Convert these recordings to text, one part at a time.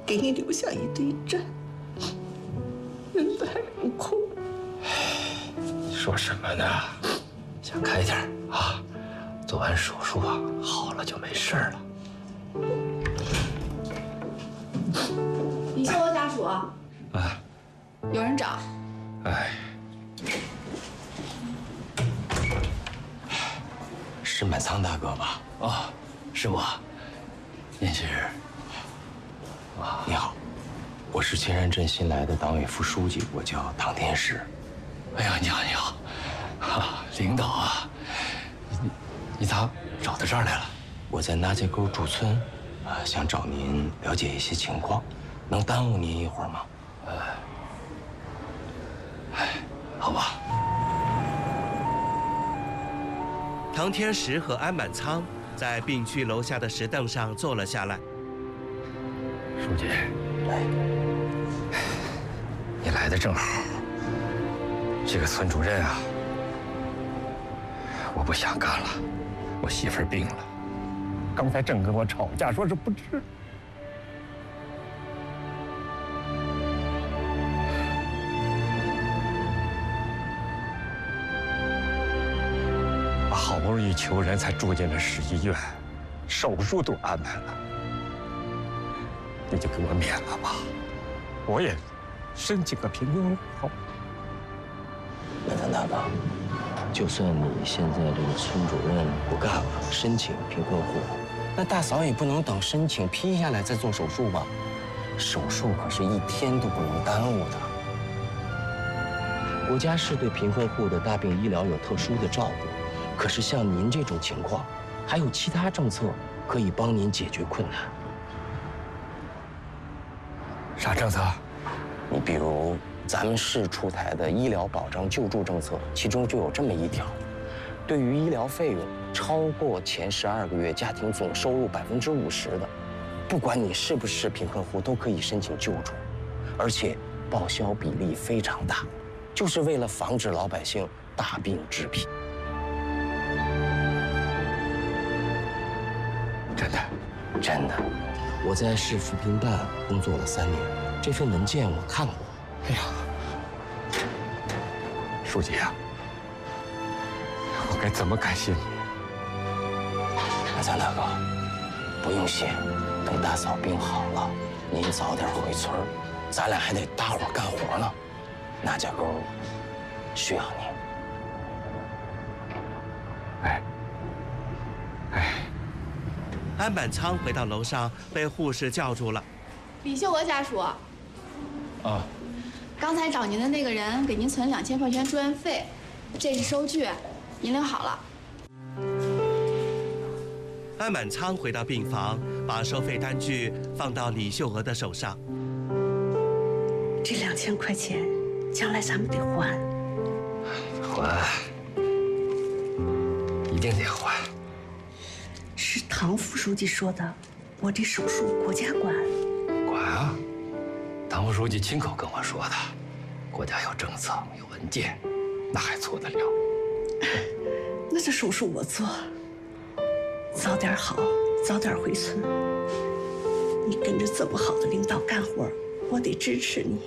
给你留下一堆债，人在楼空。 说什么呢？想开点啊！做完手术啊，好了就没事了。 李秀娥家属。 哎， 有人找。 哎，是满仓大哥吧？哦，是我。您是？啊，你好，我是千山镇新来的党委副书记，我叫唐天石。哎呀，你好，你好，啊，领导啊，你咋找到这儿来了？我在纳界沟驻村，想找您了解一些情况，能耽误您一会儿吗？好吧。 唐天石和安满仓在病区楼下的石凳上坐了下来。 书记，你来的正好。这个村主任啊，我不想干了，我媳妇儿病了，刚才正跟我吵架，说是不治。我好不容易求人才住进了市医院，手术都安排了，你就给我免了吧，我也申请个贫困户好。满仓大哥，就算你现在这个村主任不干了，申请贫困户，那大嫂也不能等申请批下来再做手术吧？手术可是一天都不能耽误的。国家是对贫困户的大病医疗有特殊的照顾，可是像您这种情况，还有其他政策可以帮您解决困难。啥政策？你比如咱们市出台的医疗保障救助政策，其中就有这么一条：对于医疗费用超过前12个月家庭总收入50%的，不管你是不是贫困户，都可以申请救助，而且报销比例非常大，就是为了防止老百姓大病致贫。真的，真的，我在市扶贫办工作了3年，这份文件我看过。哎呀，书记啊，我该怎么感谢你？满仓大哥，不用谢，等大嫂病好了，您早点回村，咱俩还得搭伙干活呢。纳家沟需要你。 安满仓回到楼上，被护士叫住了。 李秀娥家属。 啊。 刚才找您的那个人给您存2000块钱住院费，这是收据，您领好了。 安满仓回到病房，把收费单据放到李秀娥的手上。 这2000块钱，将来咱们得还。 还，一定得还。 是唐副书记说的，我这手术国家管。 管啊！唐副书记亲口跟我说的，国家有政策有文件，那还错得了？ 那这手术我做，早点好，早点回村。你跟着这么好的领导干活，我得支持你。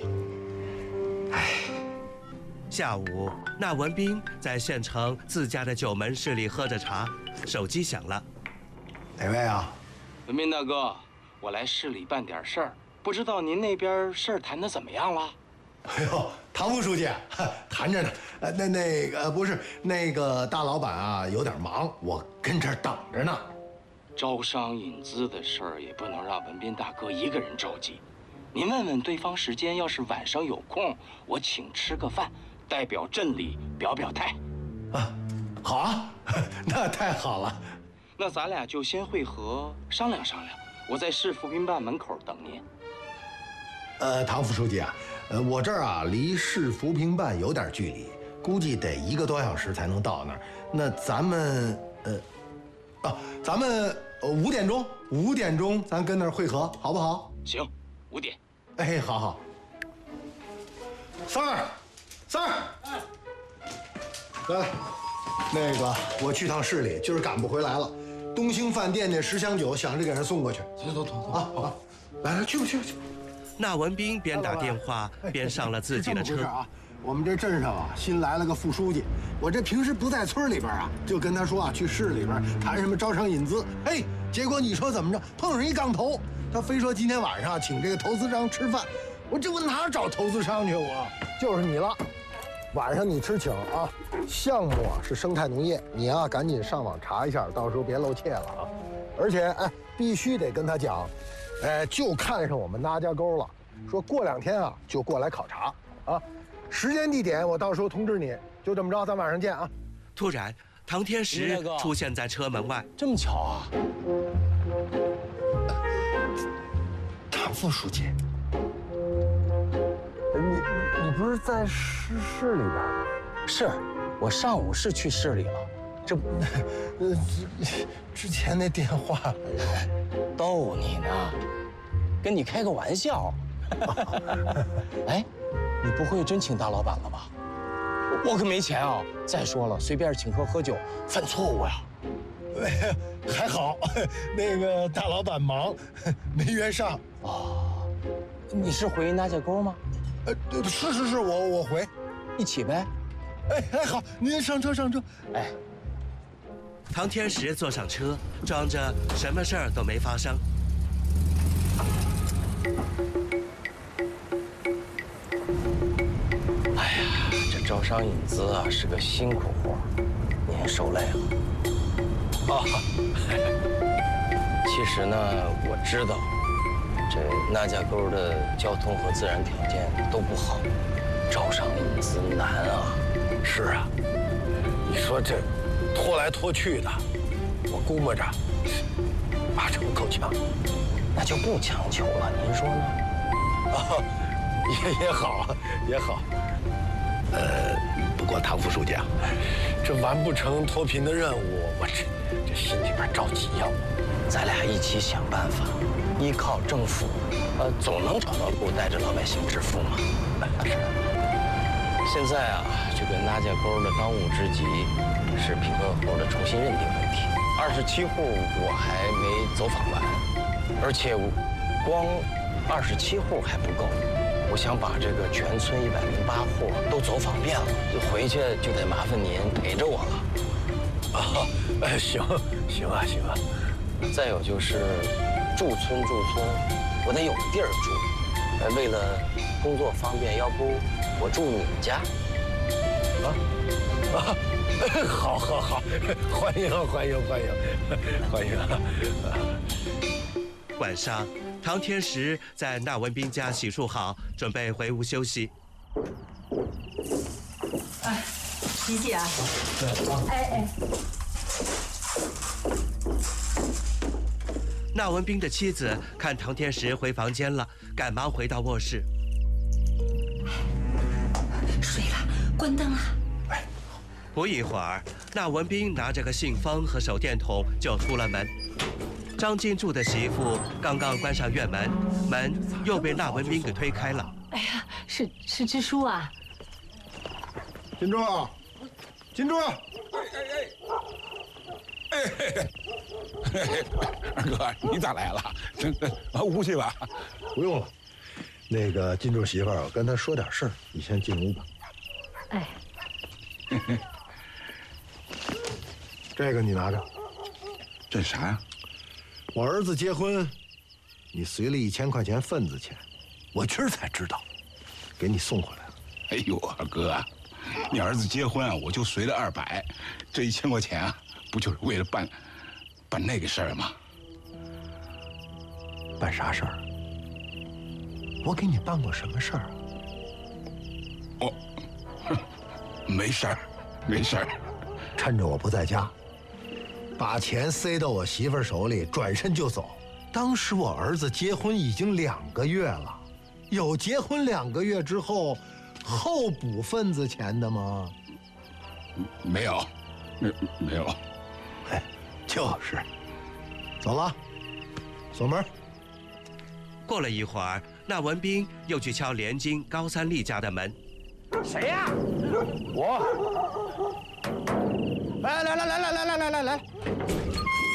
下午，纳文斌在县城自家的九门市里喝着茶，手机响了。 哪位啊？ 文斌大哥，我来市里办点事儿，不知道您那边事儿谈得怎么样了？ 哎呦，唐副书记，谈着呢。那个不是那个大老板啊，有点忙，我跟这儿等着呢。 招商引资的事儿也不能让文斌大哥一个人着急，您问问对方时间，要是晚上有空，我请吃个饭，代表镇里表表态。 啊，好啊，那太好了。 那咱俩就先会合商量商量，我在市扶贫办门口等您。 唐副书记啊，我这儿啊离市扶贫办有点距离，估计得1个多小时才能到那儿。那咱们咱们5点钟咱跟那儿会合，好不好？ 行，5点。 哎，好好。三儿，来，那个我去趟市里，今儿赶不回来了。东兴饭店那10箱酒，想着给人送过去。 走啊！ 来，去吧。 那文斌边打电话边上了自己的车。 我们这镇上啊，新来了个副书记。我这平时不在村里边啊，就跟他说啊，去市里边谈什么招商引资。哎，结果你说怎么着？碰上一杠头，他非说今天晚上请这个投资商吃饭。我哪找投资商去？我就是你了。晚上你吃请啊，项目啊是生态农业，你啊赶紧上网查一下，到时候别露怯了啊。而且必须得跟他讲，就看上我们那家沟了，说过2天啊就过来考察啊。时间地点我到时候通知你，就这么着，咱晚上见啊！ 突然，唐天石出现在车门外。 这么巧啊！ 唐副书记，你不是在市里边吗？ 是，我上午是去市里了。 这之前那电话， 逗你呢，跟你开个玩笑。哎。你不会真请大老板了吧？我可没钱啊！再说了，随便请客喝酒，犯错误呀。 还好，那个大老板忙，没约上。 哦，你是回那家沟吗？ 是，我回， 一起呗。 哎，好，您上车。 哎， 唐天石坐上车，装着什么事儿都没发生。 招商引资啊是个辛苦活，您受累了。其实呢，我知道，这那家沟的交通和自然条件都不好，招商引资难啊。 是啊，你说这拖来拖去的，我估摸着8成够呛。 那就不强求了，您说呢？ 也好。不过唐副书记啊，这完不成脱贫的任务，我这心里边着急呀。 咱俩一起想办法，依靠政府，总能找到路带着老百姓致富嘛。是。现在啊，这个那家沟的当务之急是贫困户的重新认定问题。27户我还没走访完，而且光27户还不够。我想把这个全村108户都走访遍了，回去就得麻烦您陪着我了。 行啊。 再有就是驻村，我得有个地儿住。为了工作方便，要不我住你们家？ 好，欢迎。 晚上。唐天石在那文斌家洗漱好，准备回屋休息。 洗衣机啊！哎。 那文斌的妻子看唐天石回房间了，赶忙回到卧室。 睡了，关灯了。 不一会儿，那文斌拿着个信封和手电筒就出了门。张金柱的媳妇刚刚关上院门，门又被那文斌给推开了。 哎呀，是支书啊！ 金柱， 二哥，你咋来了？屋去吧。 不用了，那个金柱媳妇儿，我跟他说点事儿，你先进屋吧。 哎， 这个你拿着。 这是啥呀？ 我儿子结婚，你随了1000块钱份子钱，我今儿才知道，给你送回来了。 哎呦，二哥，你儿子结婚啊，我就随了200，这1000块钱啊，不就是为了办那个事儿吗？ 办啥事儿？我给你办过什么事儿？ 没事儿。 趁着我不在家，把钱塞到我媳妇儿手里，转身就走。当时我儿子结婚已经2个月了，有结婚2个月之后后补份子钱的吗？ 没有。 哎，就是。走了，锁门。 过了一会儿，那文斌又去敲连金高三立家的门。 谁呀？我。 来，